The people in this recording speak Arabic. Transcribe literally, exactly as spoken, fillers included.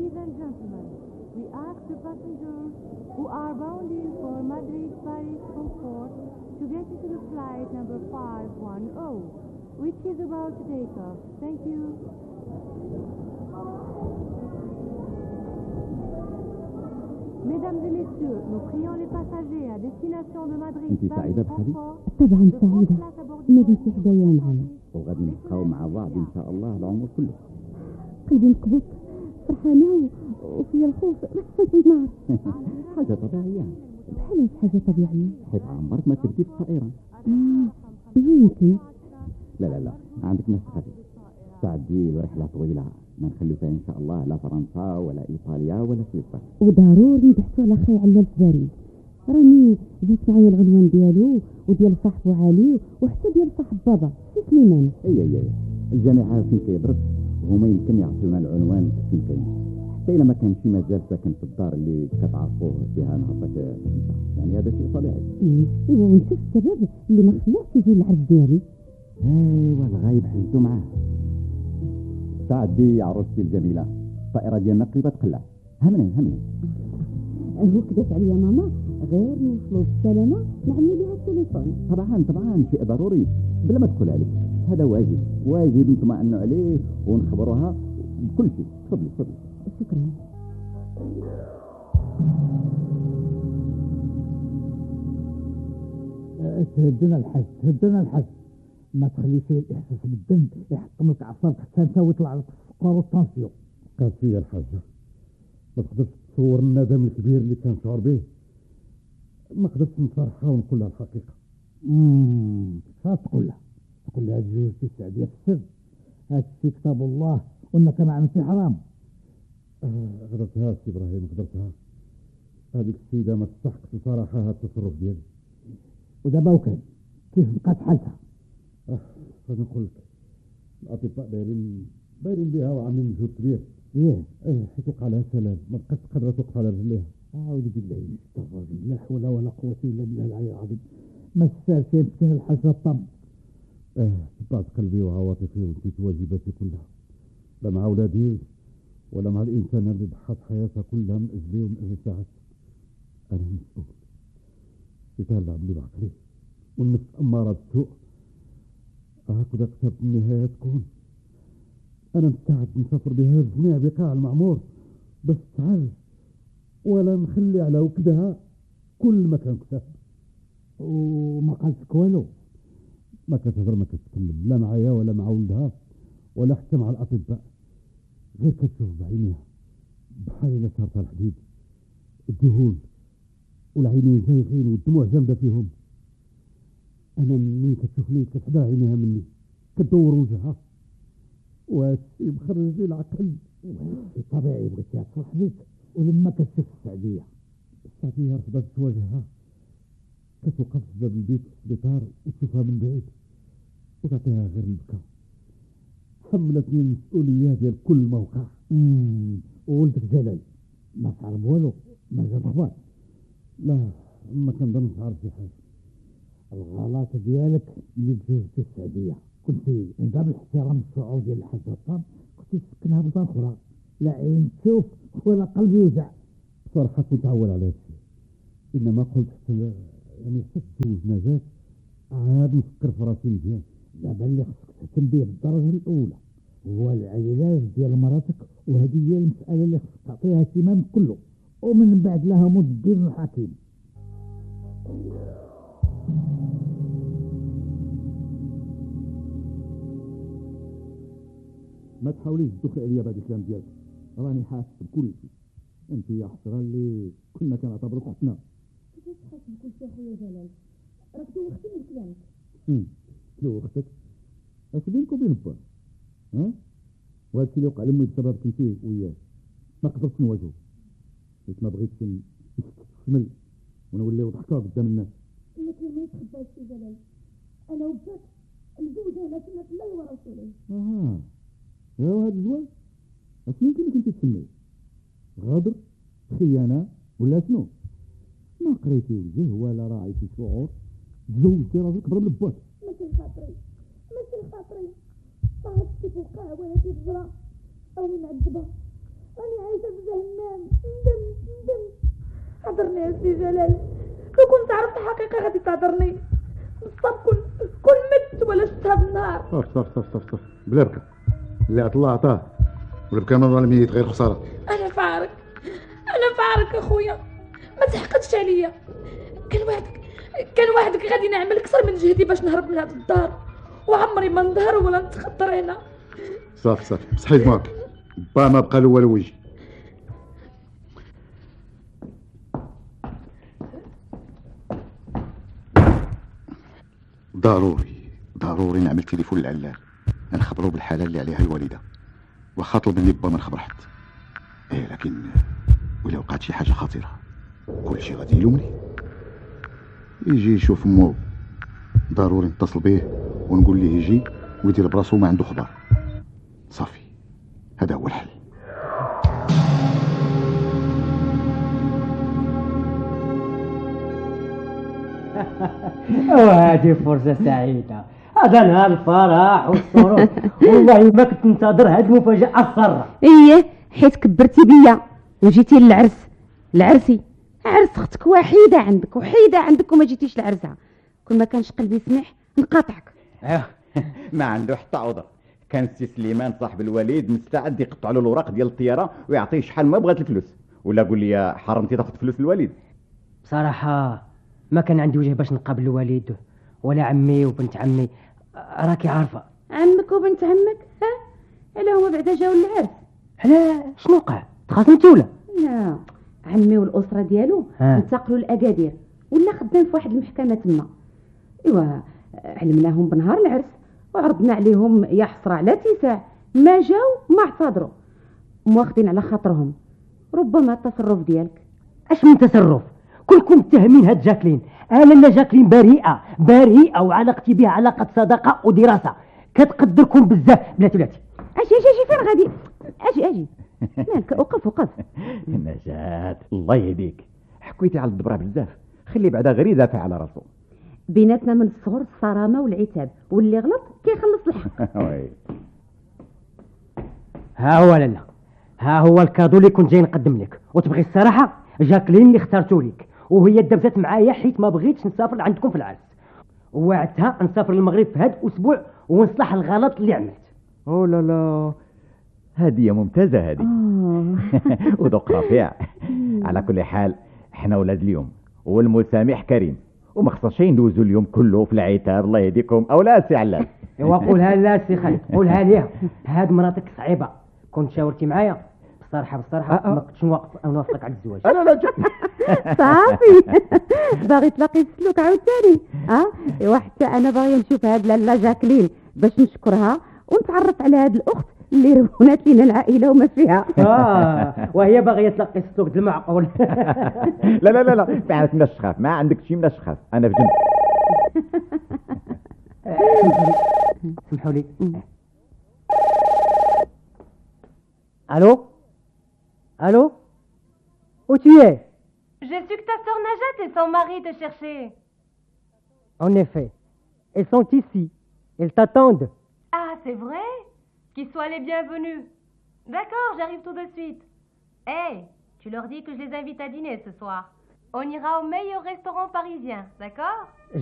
Ladies and gentlemen, we ask the passengers who are bounding for Madrid, Paris, Frankfurt to get into the flight number five one zero, which is about to take off. Thank you. Mesdames et messieurs, nous prions les passagers à destination de Madrid, Paris, Frankfurt. طبعا سعيدة، ما بنت حدايا معنا وغادي نبقاو مع بعض ان شاء الله العمر كله. قلبي انقبض، فرحانة وفي الخوف نار. حاجة طبيعية. بحال حاجة طبيعية، حيت عمرك ما تركبي في الطائرة. اه يمكن. لا لا لا، عندك نفس خفيف. ساعة دي رحلة طويلة ما نخلو فيها ان شاء الله لا فرنسا ولا ايطاليا ولا سويسرا. وضروري نبحثوا على خي علال في باريس. راني جبت معايا العنوان ديالو وديال صاحبو علي وحتى ديال صاحب بابا سي سليمان. اي اي اي الجامعة فين كيدرس هما يمكن يعطيونا العنوان فين كاين، حتى الا ما كان شي مازال ساكن في الدار اللي كتعرفوه فيها نهضة فرنسا، يعني هذا شيء طبيعي. ايوا ونشوف السبب اللي ما خلاش يجي العرس ديالي. ايوا الغايب حزتو معاه. الساعة دي يا عروستي الجميلة، الطائرة ديالنا قريبة تقلع. همني همني هو كدات عليا ماما غير نوصلوا بالسلامة نعملوا ليها التليفون. طبعا طبعا شيء ضروري بلا ما تقول عليك، هذا واجب واجب نطمئنوا عليه ونخبروها بكل شيء. تفضلي تفضلي. شكرا. تهدنا الحس تهدنا الحس ما تخليش الاحساس بالذنب يحطم لك اعصابك حتى انت ويطلع لك السكر والطنسيون. قاسية الحاجة، ما تقدرش تصور الندم الكبير اللي كان شعور به. ما قدرتش نصرحها ونقول لها الحقيقة. امم تقول لها تقول لها جوزتي السعدية في السر، هذا الشيء كتاب الله وانك ما عملتي حرام. آه غدرتها سي ابراهيم، غدرتها. هذيك السيدة ما تستحقش بصراحة هذا التصرف ديالي. ودابا وكان كيف بقات حالتها؟ اه خليني نقول لك، الاطباء دايرين دايرين بها وعاملين مجهود كبير. ايه ايه حيت وقع لها شلل، ما بقاتش قادرة توقف على رجليها. اعوذ بالله استغفر الله، لا حول ولا قوة الا بالله العلي العظيم. ما تسالش مسكين الحاجة الطم. اه تبعت قلبي وعواطفي ونسيت واجباتي كلها، لا مع اولادي ولا مع الانسان اللي ضحت حياتها كلها من اجلي ومن اجل ساعتي. انا مسؤول، يتهلع بلي بعقلي والنفس اماره بالسوء. هكذا كتبت النهايه تكون. انا مستعد نسافر بها لجميع بقاع المعمور، بس تعال ولا نخلي على وكدها كل ما كان كتاب. وما قالتك والو؟ ما كتهضر ما كتكلم، لا معايا ولا مع ولدها ولا حتى مع الاطباء، غير كتشوف بعينيها بحال الا صارتها الحديد، الدهون والعينين زايغين والدموع جامده فيهم. انا منين كتشوفني كتحدى عينيها مني، كتدور وجهها، وهادشي مخرج لي العقل. وهادشي طبيعي، بغيتيها تفرح بيك. ولما كتشوف السعدية السعدية رفضت تواجهها، كتوقف في باب البيت في السبيطار وتشوفها من بعيد وتعطيها غير البكاء. حملتني المسؤولية ديال كل موقع. امم وولدك جلال ما تعرف والو؟ ما جاب اخبار؟ لا ما كنظنش عارف شي حاجة. الغلط ديالك اللي تزوجتي السعدية، كنتي من باب الاحترام الشعور ديال الحاج الطاب كنتي تسكنها في دار اخرى، لا عين تشوف ولا قلب يوجع. بصراحة كنت عول على هادشي، انما قلت حتى يعني حتى تزوج نجاة عاد نفكر في راسي مزيان. دابا اللي خصك تهتم بيه بالدرجة الأولى هو العلاج ديال مراتك، وهذه هي المسألة اللي خصك تعطيها اهتمام كله، ومن بعد لها مدبر الحكيم. ما تحاوليش تدخل عليا بهذا الكلام ديالك، راني حاسس بكل شيء. انت يا حسره اللي كنا كنعتبروك اختنا. كيفاش تحس بكل شيء اخويا جلال؟ راك دوختي من كلامك. امم شنو اختك؟ اش بينك وبين با؟ ها؟ وهذا اللي وقع لامي بسببك انت وياه ما قدرتش نواجهه، حيت ما بغيتش نشمل ونوليو ضحكه قدام الناس. لكن ما يتخباش سي جلال، انا وباك مزوجه على سنة الله ورسوله. اها ايوا هذا الزواج اش يمكن لك انت تسميه؟ غدر، خيانه ولا شنو؟ ما قريتي وجه ولا راعيتي شعور، تزوجتي راجل كبر من باك. ماشي خاطري ماشي خاطري طاحت في القهوه هذه الزرا راني معذبه، راني عايشه في سي جلال، لو كنت عرفت الحقيقه غادي تعذرني. بالصبر كون كون مت ولا شفتها بالنهار. صف صف صف صف صف بلا بكا، اللي عطا الله عطاه، ولا بكا مرة الميت غير خسارة. انا فارق انا فارق اخويا، ما تحقدش عليا. كان وحدك كان وحدك غادي نعمل اكثر من جهدي باش نهرب من هاد الدار، وعمري ما نظهر ولا نتخطر هنا. صافي صافي صحيت معك، با ما بقى له والو وجه. ضروري ضروري نعمل تليفون للعلال، نخبرو بالحالة اللي عليها الوالدة، واخا طلب مني با ما نخبر حد. ايه لكن ولا وقعت شي حاجة خطيرة كل شي غادي يلومني. يجي يشوف مو، ضروري نتصل به ونقول ليه يجي ويدير براسو ما عنده خبر. صافي هذا هو الحل. وهذه فرصة سعيدة، هذا نهار الفرح والسرور. والله ما كنت ننتظر هذه المفاجأة السارة. ايه حيت كبرتي بيا وجيتي للعرس. العرسي عرس اختك وحيدة عندك وحيدة عندك وما جيتيش لعرسها. كل ما كانش قلبي يسمح نقاطعك. ما عنده حتى عذر. كان سي سليمان صاحب الوليد مستعد يقطع له الاوراق ديال الطياره ويعطيه شحال ما بغات الفلوس، ولا قول لي حرمتي تاخذ فلوس الوليد؟ بصراحة ما كان عندي وجه باش نقابل الوالد ولا عمي وبنت عمي، راكي عارفة. عمك وبنت عمك ها الا هما بعدا جاو للعرس. لا شنو وقع؟ تخاصمتي ولا؟ لا عمي والاسره ديالو انتقلوا لاكادير ولا خدام في واحد المحكمه تما. ايوا علمناهم بنهار العرس وعرضنا عليهم يا حسره على اتساع، ما جاو ما اعتذروا، مواخدين على خاطرهم. ربما التصرف ديالك. اش من تصرف؟ كلكم متهمين هاد جاكلين. انا لا جاكلين بريئه بريئه وعلاقتي بها علاقه صداقه ودراسه، كتقدركم بزاف. بلاتي بلاتي اجي اجي اجي فين غادي؟ اجي اجي مالك؟ وقف وقف. نجاة الله يهديك، حكيتي على الدبره بزاف، خلي بعدا غير يدافع على راسو. بيناتنا من الصغر الصرامه والعتاب، واللي غلط كيخلص الحق. وي ها هو لالا، ها هو الكادو اللي كنت جاي نقدم لك. وتبغي الصراحه جاكلين اللي اخترتو لك، وهي دبزت معايا حيت ما بغيتش نسافر لعندكم في العرس، ووعدتها نسافر للمغرب في هاد الاسبوع ونصلح الغلط اللي عملت. او لا لا، هديه ممتازه هذه. وذوق رفيع. على كل حال احنا ولاد اليوم والمسامح كريم، وما خصناش ندوزوا اليوم كله في العتاب. الله يهديكم او لا سي علال. ايوا قولها لا سي خالد، قولها ليها. هاد مراتك صعيبه، كنت شاورتي معايا بصراحه بصراحه أه أه. ما كنتش نوافق نوافقك على الزواج. لا لا صافي باغي تلاقي السلوك عاوتاني. ها ايوا حتى انا باغيه نشوف هاد لاله جاكلين باش نشكرها ونتعرف على هاد الاخت اللي رونات لينا العائله وما فيها. اه وهي باغيه تلقي السوق د المعقول. لا لا لا لا ما عندك مناش تخاف، ما عندك شي مناش تخاف، انا في جنبك. سمحوا لي. الو الو où tu es? J'ai su que ta sœur Najat et son mari te cherchaient. En effet, elles sont ici, elles t'attendent. Ah, c'est vrai? Qu'ils soient les bienvenus. D'accord, j'arrive tout de suite. Hé, hey, tu leur dis que je les invite à dîner ce soir. On ira au meilleur restaurant parisien, d'accord?